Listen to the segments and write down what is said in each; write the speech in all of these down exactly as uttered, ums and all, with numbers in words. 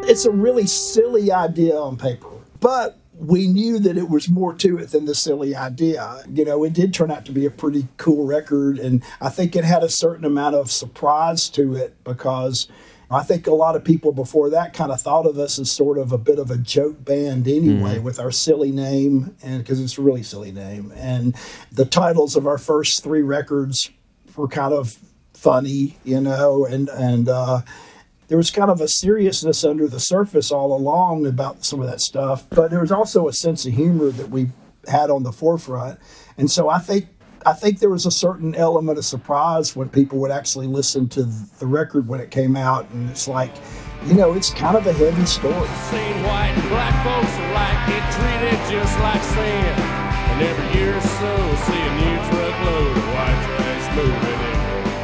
It's a really silly idea on paper, but we knew that it was more to it than the silly idea. You know, it did turn out to be a pretty cool record, and I think it had a certain amount of surprise to it because I think a lot of people before that kind of thought of us as sort of a bit of a joke band anyway, mm-hmm. with our silly name, and because it's a really silly name. And the titles of our first three records were kind of funny, you know, and, and, uh, there was kind of a seriousness under the surface all along about some of that stuff, but there was also a sense of humor that we had on the forefront. And so I think I think there was a certain element of surprise when people would actually listen to the record when it came out, and it's like, you know, it's kind of a heavy story. Seen white and black folks alike get treated just like sin, and every year or so see a new truckload of white trash moving in.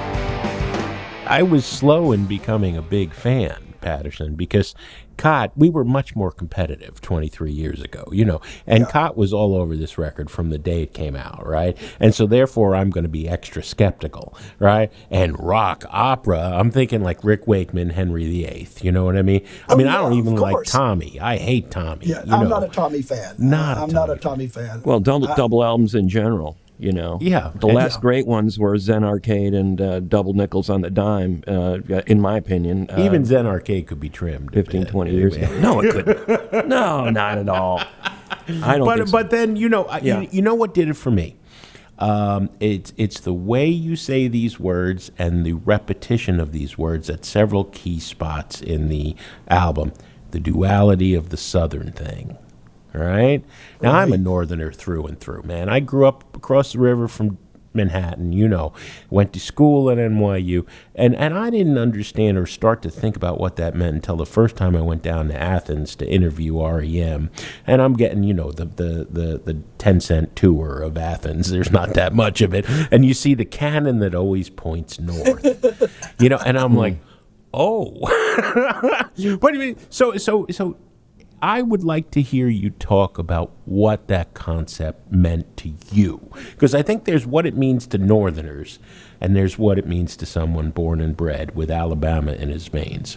I was slow in becoming a big fan, Patterson, because Cott, we were much more competitive twenty-three years ago, you know, and yeah. Cott was all over this record from the day it came out, right? And so therefore I'm going to be extra skeptical, right? And rock opera, I'm thinking like Rick Wakeman, Henry the Eighth, you know what I mean? I oh, mean, yeah, I don't even like course. Tommy. I hate Tommy. Yeah, you I'm know? not a Tommy fan. Not I'm a not Tommy a Tommy fan. Well, double, I, double albums in general. You know, yeah. The and, last yeah. great ones were Zen Arcade and uh, Double Nickels on the Dime. Uh, in my opinion, uh, even Zen Arcade could be trimmed fifteen, twenty years ago. No, it couldn't. No, not at all. I don't. But think so. but then you know, yeah. you, you know what did it for me? Um, it's it's the way you say these words and the repetition of these words at several key spots in the album. The duality of the Southern thing. All right. Now, right. I'm a Northerner through and through, man. I grew up across the river from Manhattan, you know, went to school at N Y U, and, and I didn't understand or start to think about what that meant until the first time I went down to Athens to interview R E M. And I'm getting, you know, the, the, the, the ten cent tour of Athens. There's not that much of it. And you see the cannon that always points north, you know, and I'm like, oh. What do you mean? So, so, so. I would like to hear you talk about what that concept meant to you, because I think there's what it means to Northerners, and there's what it means to someone born and bred with Alabama in his veins.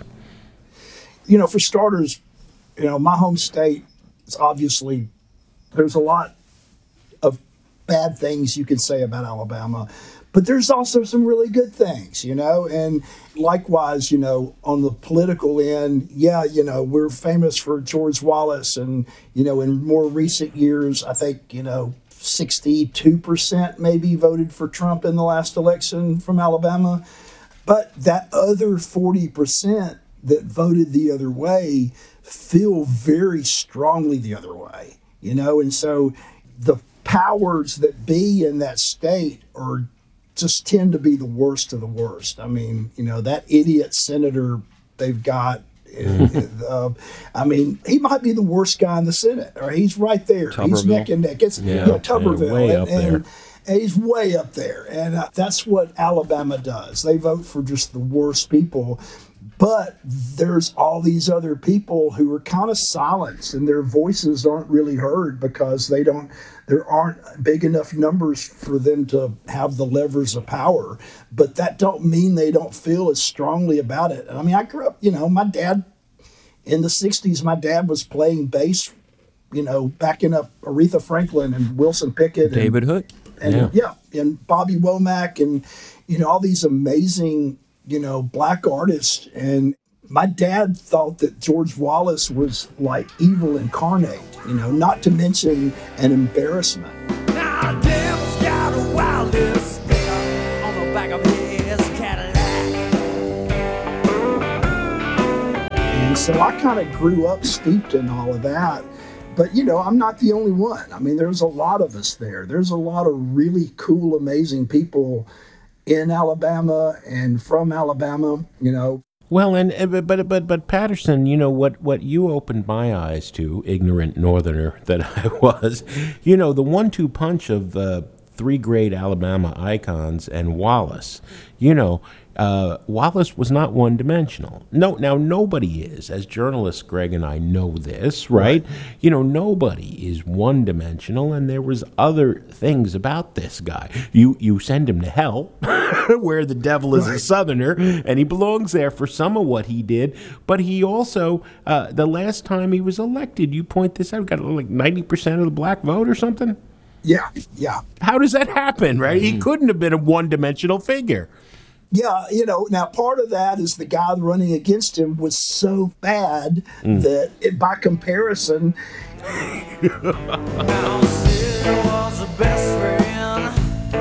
You know, for starters, you know, my home state is obviously, there's a lot of bad things you can say about Alabama, but there's also some really good things, you know, and likewise, you know, on the political end, yeah, you know, we're famous for George Wallace, and, you know, in more recent years, I think, you know, sixty-two percent maybe voted for Trump in the last election from Alabama, but that other forty percent that voted the other way feel very strongly the other way, you know, and so the powers that be in that state are just tend to be the worst of the worst. I mean, you know, that idiot senator they've got, uh, I mean, he might be the worst guy in the Senate, or he's right there. He's neck and neck. It's yeah, you know, Tuberville. Yeah, way and, up there. And, and he's way up there. And uh, that's what Alabama does. They vote for just the worst people. But there's all these other people who are kind of silenced, and their voices aren't really heard because they don't, there aren't big enough numbers for them to have the levers of power. But that don't mean they don't feel as strongly about it. I mean, I grew up, you know, my dad, in the sixties, my dad was playing bass, you know, backing up Aretha Franklin and Wilson Pickett. David and, Hood. And, yeah. yeah, and Bobby Womack and, you know, all these amazing, you know, black artists. And my dad thought that George Wallace was like evil incarnate, you know, not to mention an embarrassment. Now, Devil's got a wildest sticker on the back of his Cadillac. And so I kind of grew up steeped in all of that. But, you know, I'm not the only one. I mean, there's a lot of us there. There's a lot of really cool, amazing people in Alabama and from Alabama, you know. Well, and but but but Patterson, you know what what you opened my eyes to, ignorant Northerner that I was, you know, the one-two punch of uh, three great Alabama icons and Wallace. You know, uh, Wallace was not one dimensional. No, now nobody is. As journalists, Greg and I know this, right? You know, nobody is one dimensional, and there was other things about this guy. You you send him to hell, where the devil is a Southerner, and he belongs there for some of what he did. But he also, uh, the last time he was elected, you point this out, got like ninety percent of the black vote or something. Yeah, yeah. How does that happen, right? He couldn't have been a one-dimensional figure. Yeah, you know, now part of that is the guy running against him was so bad that it, by comparison, Now Sid was the best friend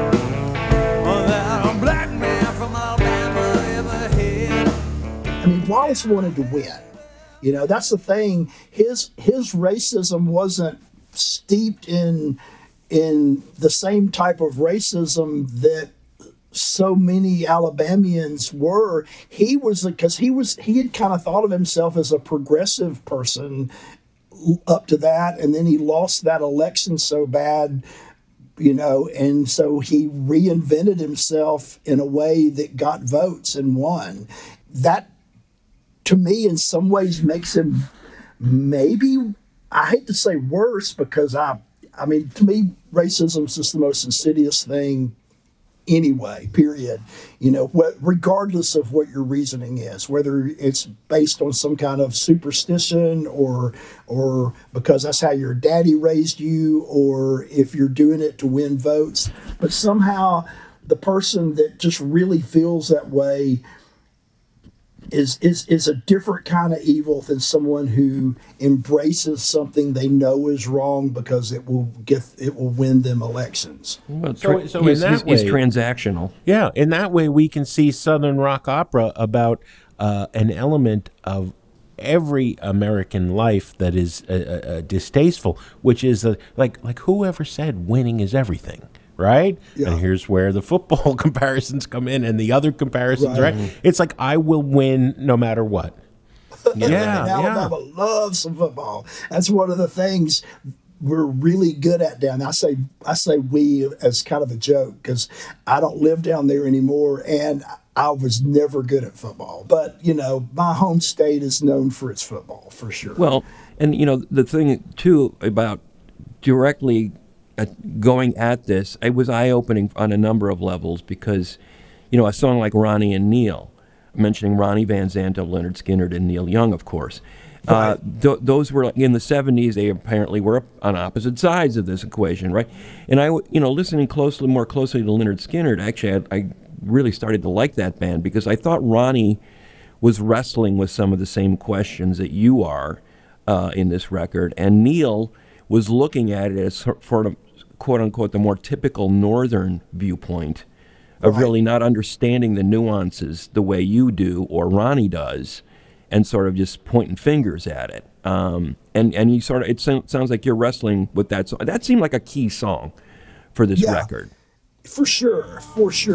that a black man from Alabama ever had. I mean, Wallace wanted to win. You know, that's the thing. His his racism wasn't steeped in in the same type of racism that so many Alabamians were. He was because he was he had kind of thought of himself as a progressive person up to that, and then he lost that election so bad, you know, and so he reinvented himself in a way that got votes and won. That, to me, in some ways makes him maybe, I hate to say worse, because I I mean, to me, racism is just the most insidious thing anyway, period. You know, what, regardless of what your reasoning is, whether it's based on some kind of superstition or or because that's how your daddy raised you, or if you're doing it to win votes. But somehow the person that just really feels that way is is is a different kind of evil than someone who embraces something they know is wrong because it will get it will win them elections. Well, So- tra- so in he's, that he's- he's way- transactional. Yeah, in that way, we can see Southern rock opera about uh, an element of every American life that is uh, uh, distasteful, which is uh, like like whoever said winning is everything, right? Yeah. And here's where the football comparisons come in, and the other comparisons, Right. right? It's like I will win no matter what. Yeah, And yeah. Alabama loves some football. That's one of the things we're really good at down there. I say I say we as kind of a joke because I don't live down there anymore, and I was never good at football. But you know, my home state is known for its football for sure. Well, and you know the thing too about directly uh, going at this, it was eye-opening on a number of levels because, you know, a song like Ronnie and Neil, mentioning Ronnie Van Zant, Leonard Skinner, and Neil Young, of course. Uh, th- those were in the seventies. They apparently were on opposite sides of this equation, right? And I, w- you know, listening closely, more closely to Leonard Skinner, actually, I, I really started to like that band because I thought Ronnie was wrestling with some of the same questions that you are uh, in this record, and Neil was looking at it as sort of, quote unquote, the more typical Northern viewpoint of Right. really not understanding the nuances the way you do or Ronnie does, and sort of just pointing fingers at it. Um, and and you sort of it so- sounds like you're wrestling with that song. That seemed like a key song for this Yeah. record. for sure, for sure.